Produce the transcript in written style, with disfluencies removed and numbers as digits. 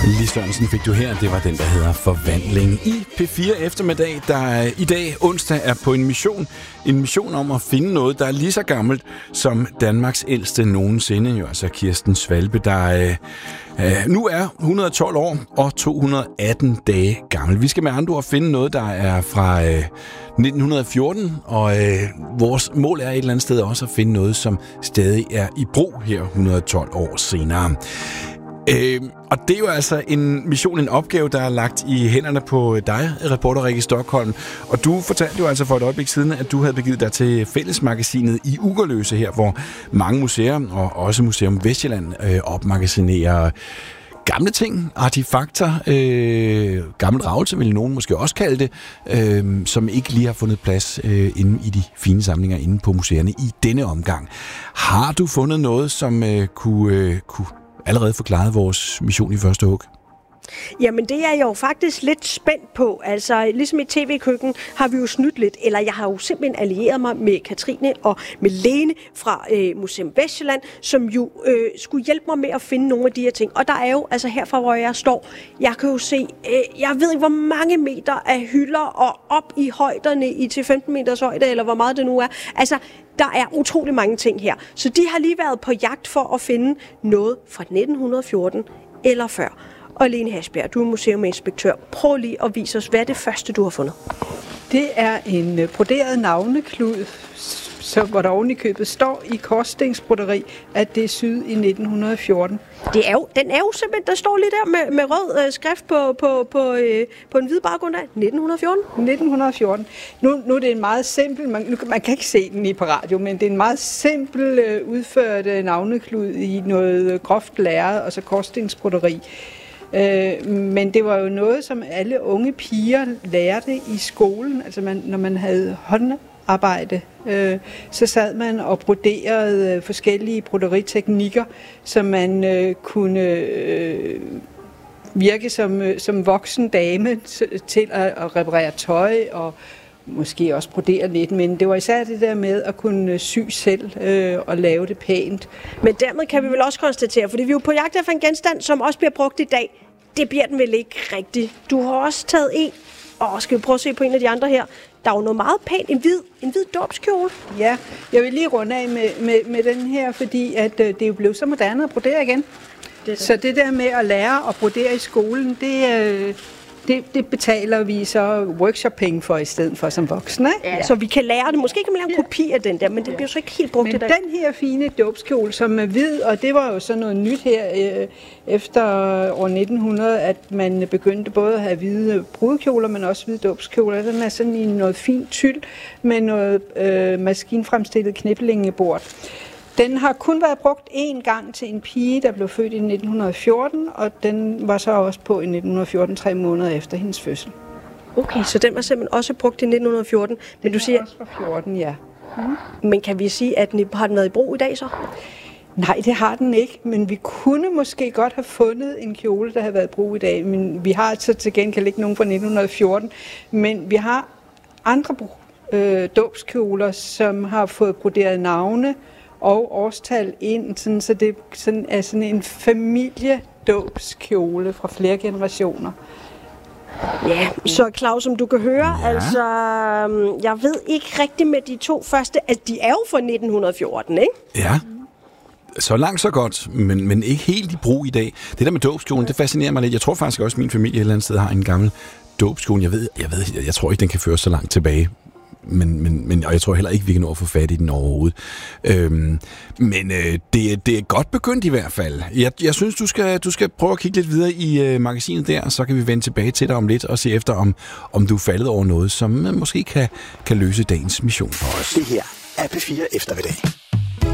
Lille Sørensen fik du her, det var den, der hedder Forvandling i P4 eftermiddag, der i dag onsdag er på en mission. En mission om at finde noget, der er lige så gammelt som Danmarks ældste nogensinde, jo altså Kirsten Svalbe, der nu er 112 år og 218 dage gammel. Vi skal med andre ord finde noget, der er fra 1914, og vores mål er et eller andet sted også at finde noget, som stadig er i brug her 112 år senere. Og det er jo altså en mission, en opgave, der er lagt i hænderne på dig, reporter Rikke Stockholm. Og du fortalte jo altså for et øjeblik siden, at du havde begivet dig til Fællesmagasinet i Ugerløse her, hvor mange museer, og også Museum Vestsjælland, opmagasinerer gamle ting, artefakter, gammel ravelse, vil nogen måske også kalde det, som ikke lige har fundet plads inde i de fine samlinger inde på museerne i denne omgang. Har du fundet noget, som kunne allerede forklaret vores mission i første hug? Jamen, det er jeg jo faktisk lidt spændt på. Altså, ligesom i TV-køkken har vi jo snydt lidt, eller jeg har jo simpelthen allieret mig med Katrine og med Lene fra Museum Vestsjælland, som jo skulle hjælpe mig med at finde nogle af de her ting. Og der er jo, altså herfra, hvor jeg står, jeg kan jo se, jeg ved ikke, hvor mange meter af hylder og op i højderne i til 15 meters højde, eller hvor meget det nu er. Altså, der er utrolig mange ting her. Så de har lige været på jagt for at finde noget fra 1914 eller før. Og Lene Hasbjerg, du er museuminspektør. Prøv lige at vise os, hvad er det første, du har fundet? Det er en broderet navneklud, hvor der oven i købet står i korsstensbroderi, at det er syet i 1914. Den er jo simpelthen, der står lige der med rød skrift på en hvid baggrund af 1914. 1914. Nu er det en meget simpel, man kan ikke se den lige på radio, men det er en meget simpel udført navneklud i noget groft lærred og så korsstensbroderi. Men det var jo noget, som alle unge piger lærte i skolen. Altså når man havde håndarbejde, så sad man og broderede forskellige broderiteknikker, så man kunne virke som voksen dame til at reparere tøj og måske også brodere lidt, men det var især det der med at kunne sy selv og lave det pænt. Men dermed kan vi vel også konstatere, fordi vi er jo på jagt efter en genstand, som også bliver brugt i dag. Det bliver den vel ikke rigtigt. Du har også taget en, og skal vi prøve at se på en af de andre her. Der er jo noget meget pænt, en hvid dåbskjole. Ja, jeg vil lige runde af med den her, fordi at det er jo blevet så moderne at brodere igen. Så det der med at lære at brodere i skolen, det betaler vi så workshop-penge for i stedet for som voksne. Ja. Så vi kan lære det. Måske kan man lave en kopi af den der, men det bliver så ikke helt brugt i dag. Men den her fine dåbskjole, som er hvid, og det var jo så noget nyt her efter år 1900, at man begyndte både at have hvide brudekjoler, men også hvide dåbskjoler. Den er sådan i noget fint tyld med noget maskinfremstillet kniplingebord. Den har kun været brugt én gang til en pige, der blev født i 1914, og den var så også på i 1914, 3 måneder efter hendes fødsel. Okay, så den var simpelthen også brugt i 1914. Men du siger også fra 14, ja. Men kan vi sige, at har den været i brug i dag så? Nej, det har den ikke, men vi kunne måske godt have fundet en kjole, der havde været i brug i dag. Men vi har altså til gengæld ikke nogen fra 1914, men vi har andre dåbskjoler, som har fået broderet navne og årstal ind, sådan, så det er sådan en familiedåbskjole fra flere generationer. Ja, så Claus, som du kan høre, altså, jeg ved ikke rigtigt med de to første, altså de er jo fra 1914, ikke? Ja, så langt så godt, men ikke helt i brug i dag. Det der med dåbskjolen, det fascinerer mig lidt. Jeg tror faktisk også, at min familie et eller andet sted har en gammel dåbskjole. Jeg tror ikke, den kan føres så langt tilbage. Og jeg tror heller ikke, vi kan nå at få fat i den overhovedet. Det er godt begyndt i hvert fald. Jeg synes, du skal prøve at kigge lidt videre i magasinet der, og så kan vi vende tilbage til dig om lidt og se efter, om du er faldet over noget, som måske kan løse dagens mission for os. Det her er P4 Eftermiddag.